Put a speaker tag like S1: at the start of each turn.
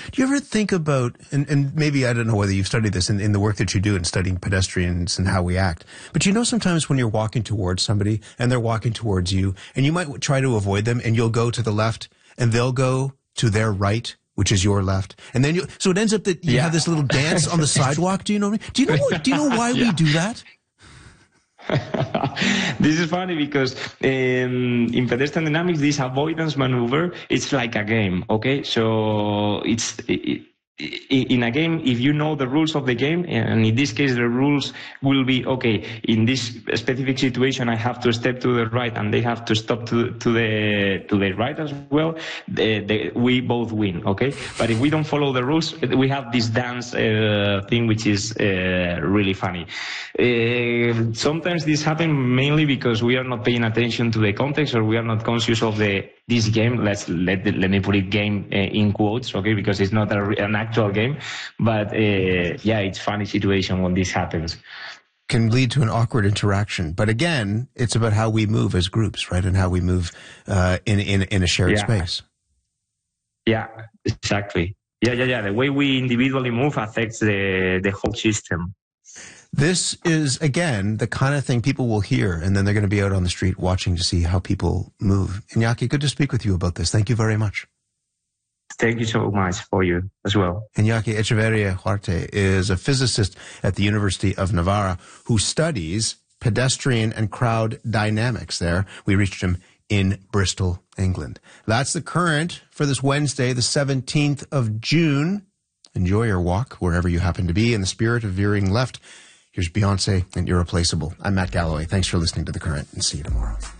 S1: Do you ever think about, and maybe I don't know whether you've studied this in the work that you do in studying pedestrians and how we act, but you know sometimes when you're walking towards somebody and they're walking towards you and you might try to avoid them and you'll go to the left and they'll go to their right, which is your left. And then so it ends up that you have this little dance on the sidewalk. Do you know what I mean? Do you know why we do that?
S2: This is funny because in pedestrian dynamics, this avoidance maneuver, it's like a game, okay? So in a game, if you know the rules of the game, and in this case, the rules will be, okay, in this specific situation, I have to step to the right and they have to stop to the right as well, we both win, okay? But if we don't follow the rules, we have this dance thing, which is really funny. Sometimes this happens mainly because we are not paying attention to the context or we are not conscious of this game. Let me put it game in quotes, okay, because it's not an actual game, but it's funny situation when this happens.
S1: Can lead to an awkward interaction, but again, it's about how we move as groups, right, and how we move in a shared space.
S2: Yeah, exactly. Yeah. The way we individually move affects the whole system.
S1: This is, again, the kind of thing people will hear, and then they're going to be out on the street watching to see how people move. Iñaki, good to speak with you about this. Thank you very much.
S2: Thank you so much for you as well.
S1: Iñaki Echeverria Huarte is a physicist at the University of Navarra who studies pedestrian and crowd dynamics there. We reached him in Bristol, England. That's the current for this Wednesday, the 17th of June. Enjoy your walk wherever you happen to be in the spirit of veering left. Here's Beyonce and Irreplaceable. I'm Matt Galloway. Thanks for listening to The Current, and see you tomorrow.